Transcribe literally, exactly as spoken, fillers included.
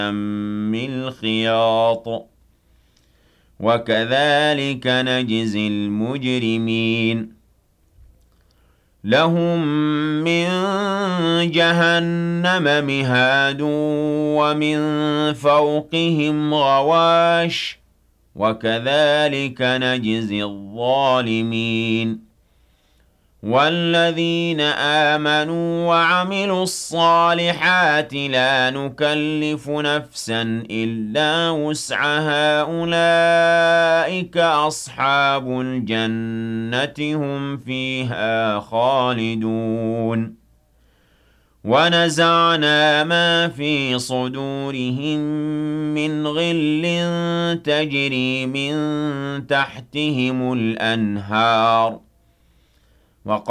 من الخياط وكذلك نجزي المجرمين لهم من جهنم مهاد ومن فوقهم غواش وكذلك نجزي الظالمين والذين آمنوا وعملوا الصالحات لا نكلف نفسا إلا وسعها أولئك أصحاب الجنة هم فيها خالدون ونزعنا ما في صدورهم من غل تجري من تحتهم الأنهار